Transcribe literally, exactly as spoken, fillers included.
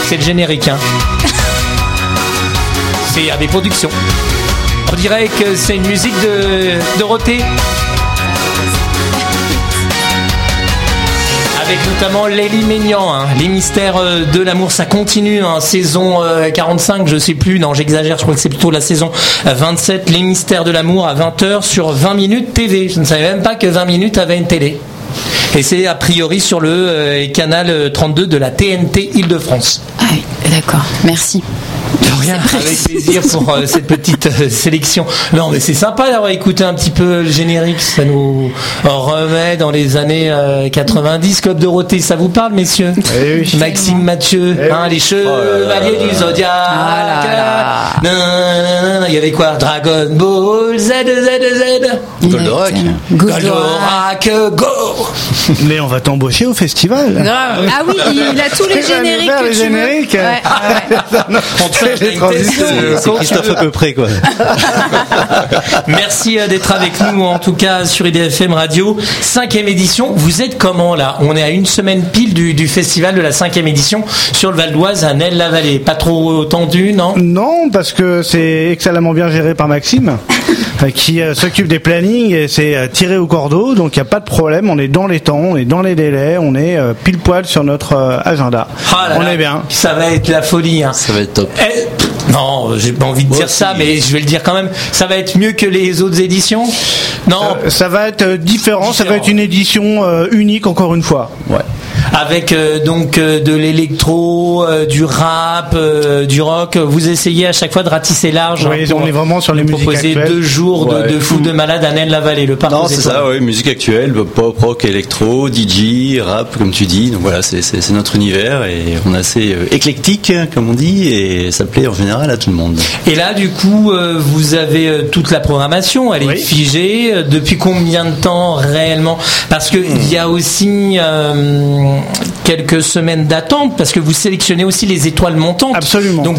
C'est le générique, hein. C'est A B Productions. On dirait que c'est une musique de Dorothée. Avec notamment Lélie Ménian, hein. Les mystères de l'amour, ça continue, hein. Saison quarante-cinq, je sais plus, non j'exagère, je crois que c'est plutôt la saison vingt-sept, Les mystères de l'amour à vingt heures sur vingt minutes T V. Je ne savais même pas que vingt minutes avait une télé. Et c'est a priori sur le euh, canal trente-deux de la T N T Île-de-France. Ah oui, d'accord, merci. De rien, avec plaisir pour euh, cette petite euh, sélection. Non, mais c'est sympa d'avoir écouté un petit peu le générique. Ça nous remet dans les années euh, quatre-vingt-dix. Club Dorothée, ça vous parle, messieurs? Eh oui. Maxime Mathieu, Eh hein, oui. les chevaliers du Zodiac. Ah là là. Nan, nan, nan. Il y avait quoi? Dragon Ball Z, Z, Z. Goldorak. Goldorak, go! Mais on va t'embaucher au festival. Ah oui, il a tous les Tu vas nous génériques faire que les tu veux. génériques. Ouais, ouais. On te fait les une transitions. question. C'est Christophe à peu près, quoi. Merci euh, d'être avec nous, en tout cas sur I D F M Radio. Cinquième édition. Vous êtes comment là? On est à une semaine pile du, du festival de la cinquième édition sur le Val d'Oise à Nesle-la-Vallée. Pas trop tendu, non? Non, parce que c'est excellemment bien géré par Maxime, euh, qui euh, s'occupe des plannings et c'est euh, tiré au cordeau, donc il n'y a pas de problème. On est dans les temps, on est dans les délais, on est euh, pile poil sur notre euh, agenda. Ah là on là, est bien. Ça va être la folie, hein. Ça va être top. Eh, pff, non, j'ai pas envie de Moi dire aussi. ça, mais je vais le dire quand même. Ça va être mieux que les autres éditions? Non. Euh, ça va être euh, différent, ça va Différent. être une édition euh, unique encore une fois. Ouais. Avec euh, donc euh, de l'électro, euh, du rap, euh, du rock. Vous essayez à chaque fois de ratisser large. Oui, hein, pour on est vraiment sur les nous musiques proposer actuelles. deux jours de, Ouais. de fou de malade à Nesle-la-Vallée, le parc Non, aux c'est étoiles. ça, ouais, musique actuelle, pop, rock, électro, D J, rap, comme tu dis. Donc voilà, c'est, c'est, c'est notre univers et on est assez euh, éclectique, comme on dit, et ça plaît en général à tout le monde. Et là, du coup, euh, vous avez euh, toute la programmation, elle est Oui. figée. Euh, Depuis combien de temps réellement? Parce que il y a aussi euh, quelques semaines d'attente, parce que vous sélectionnez aussi les étoiles montantes. Absolument. Donc